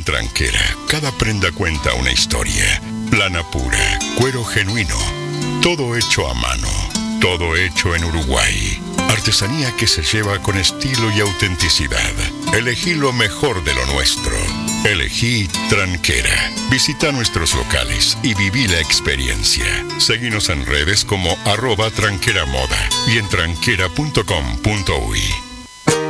En Tranquera, cada prenda cuenta una historia. Lana pura, cuero genuino, todo hecho a mano, todo hecho en Uruguay. Artesanía que se lleva con estilo y autenticidad. Elegí lo mejor de lo nuestro. Elegí Tranquera. Visita nuestros locales y viví la experiencia. Seguinos en redes como @tranqueramoda y en tranquera.com.uy.